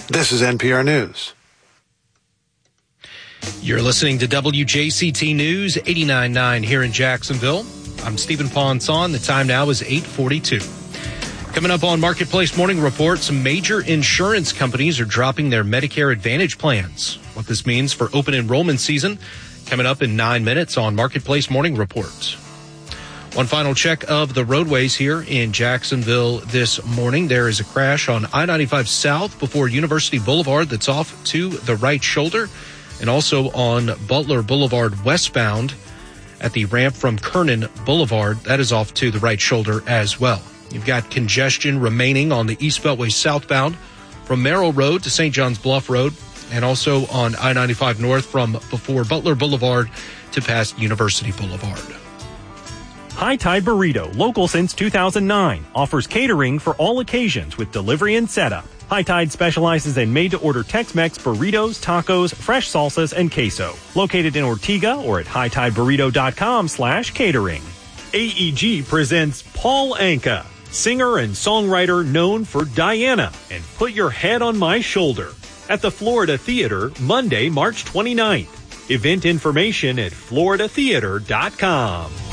This is NPR News. You're listening to WJCT News 89.9 here in Jacksonville. I'm Stephen Ponson. The time now is 8:42. Coming up on Marketplace Morning Report, some major insurance companies are dropping their Medicare Advantage plans. What this means for open enrollment season, coming up in 9 minutes on Marketplace Morning Report. One final check of the roadways here in Jacksonville this morning. There is a crash on I-95 South before University Boulevard that's off to the right shoulder, and also on Butler Boulevard westbound at the ramp from Kernan Boulevard. That is off to the right shoulder as well. You've got congestion remaining on the East Beltway southbound from Merrill Road to St. John's Bluff Road, and also on I-95 North from before Butler Boulevard to past University Boulevard. High Tide Burrito, local since 2009, offers catering for all occasions with delivery and setup. High Tide specializes in made-to-order Tex-Mex burritos, tacos, fresh salsas, and queso. Located in Ortega or at highttideburrito.com/catering. AEG presents Paul Anka, singer and songwriter known for Diana and Put Your Head on My Shoulder, at the Florida Theater, Monday, March 29th. Event information at floridatheater.com.